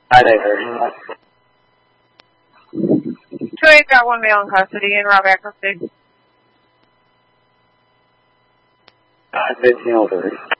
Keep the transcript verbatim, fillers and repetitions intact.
I diversion. two eight got one male in custody in raw bankruptcy. Uh, fifteen oh three.